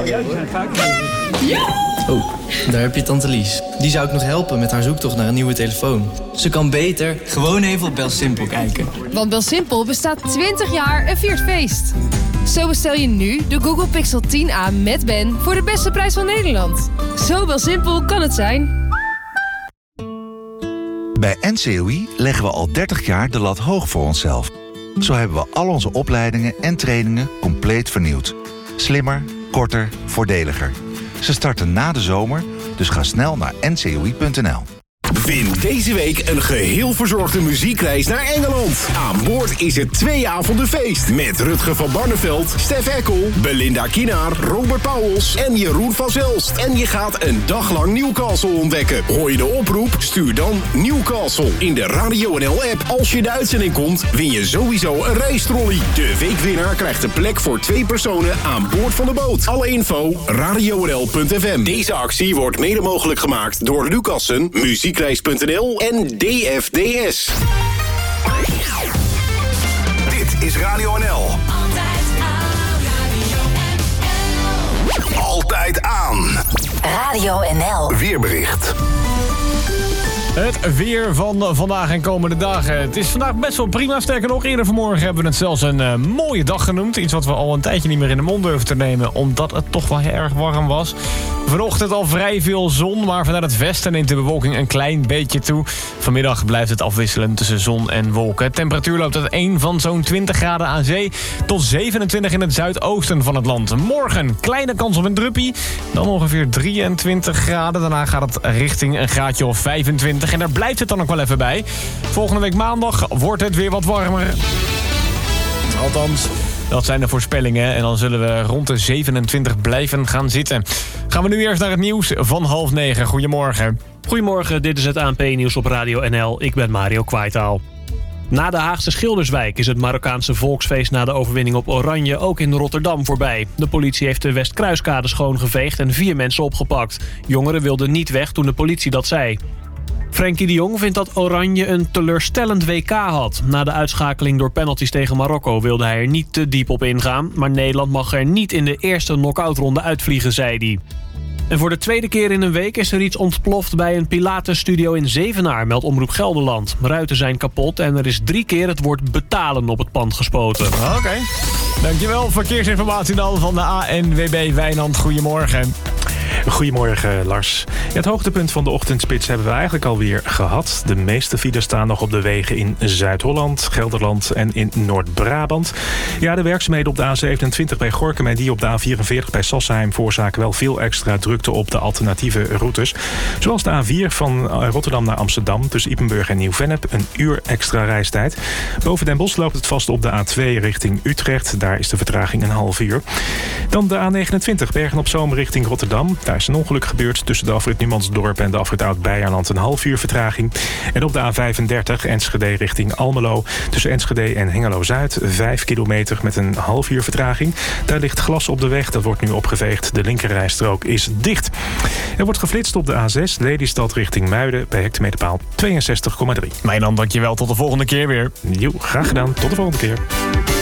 Oh, daar heb je tante Lies. Die zou ik nog helpen met haar zoektocht naar een nieuwe telefoon. Ze kan beter gewoon even op BelSimpel kijken. Want BelSimpel bestaat 20 jaar en viert feest. Zo bestel je nu de Google Pixel 10a met Ben voor de beste prijs van Nederland. Zo BelSimpel kan het zijn. Bij NCOI leggen we al 30 jaar de lat hoog voor onszelf. Zo hebben we al onze opleidingen en trainingen compleet vernieuwd. Slimmer, korter, voordeliger. Ze starten na de zomer, dus ga snel naar ncoi.nl. Win deze week een geheel verzorgde muziekreis naar Engeland. Aan boord is het 2 avonden feest. Met Rutger van Barneveld, Stef Eckel, Belinda Kienaar, Robert Pauwels en Jeroen van Zelst. En je gaat een dag lang Newcastle ontdekken. Hoor je de oproep? Stuur dan Newcastle in de Radio NL-app. Als je de uitzending komt, win je sowieso een reistrolley. De weekwinnaar krijgt een plek voor 2 personen aan boord van de boot. Alle info, radionl.fm. Deze actie wordt mede mogelijk gemaakt door Lucassen, muziekreis.nl en DFDS. Dit is Radio NL. Altijd aan. Radio NL. Weerbericht. Het weer van vandaag en komende dagen. Het is vandaag best wel prima. Sterker nog, eerder vanmorgen hebben we het zelfs een mooie dag genoemd. Iets wat we al een tijdje niet meer in de mond durven te nemen, omdat het toch wel heel erg warm was. Vanochtend al vrij veel zon, maar vanuit het westen neemt de bewolking een klein beetje toe. Vanmiddag blijft het afwisselen tussen zon en wolken. Temperatuur loopt uit 1 van zo'n 20 graden aan zee tot 27 in het zuidoosten van het land. Morgen kleine kans op een druppie, dan ongeveer 23 graden. Daarna gaat het richting een graadje of 25. En daar blijft het dan ook wel even bij. Volgende week maandag wordt het weer wat warmer. Althans, dat zijn de voorspellingen. En dan zullen we rond de 27 blijven gaan zitten. Gaan we nu eerst naar het nieuws van 8:30. Goedemorgen. Goedemorgen, dit is het ANP-nieuws op Radio NL. Ik ben Mario Kwaitaal. Na de Haagse Schilderswijk is het Marokkaanse volksfeest na de overwinning op Oranje ook in Rotterdam voorbij. De politie heeft de Westkruiskade schoongeveegd en 4 mensen opgepakt. Jongeren wilden niet weg toen de politie dat zei. Frenkie de Jong vindt dat Oranje een teleurstellend WK had. Na de uitschakeling door penalties tegen Marokko wilde hij er niet te diep op ingaan. Maar Nederland mag er niet in de eerste knock-outronde uitvliegen, zei hij. En voor de tweede keer in een week is er iets ontploft bij een Pilates-studio in Zevenaar, meldt Omroep Gelderland. Ruiten zijn kapot en er is 3 keer het woord betalen op het pand gespoten. Oké. Dankjewel. Verkeersinformatie dan van de ANWB Wijnand. Goedemorgen. Goedemorgen, Lars. Het hoogtepunt van de ochtendspits hebben we eigenlijk alweer gehad. De meeste files staan nog op de wegen in Zuid-Holland, Gelderland en in Noord-Brabant. Ja, de werkzaamheden op de A27 bij Gorinchem en die op de A44 bij Sassheim veroorzaken wel veel extra drukte op de alternatieve routes. Zoals de A4 van Rotterdam naar Amsterdam tussen Ypenburg en Nieuw-Vennep, een uur extra reistijd. Boven Den Bosch loopt het vast op de A2 richting Utrecht. Daar is de vertraging een half uur. Dan de A29 Bergen op Zoom richting Rotterdam. Daar is een ongeluk gebeurd tussen de afrit Numansdorp en de afrit Oud-Beijerland, een half uur vertraging. En op de A35 Enschede richting Almelo tussen Enschede en Hengelo-Zuid 5 kilometer met een half uur vertraging. Daar ligt glas op de weg, dat wordt nu opgeveegd. De linkerrijstrook is dicht. Er wordt geflitst op de A6 Lelystad richting Muiden bij hectometerpaal 62,3. Mijnand, dankjewel. Tot de volgende keer weer. Jo, graag gedaan. Tot de volgende keer.